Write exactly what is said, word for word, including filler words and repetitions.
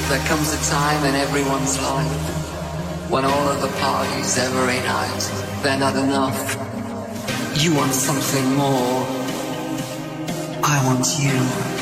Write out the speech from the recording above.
There comes a time in everyone's life when all of the parties every night, they're not enough. You want something more. I want you.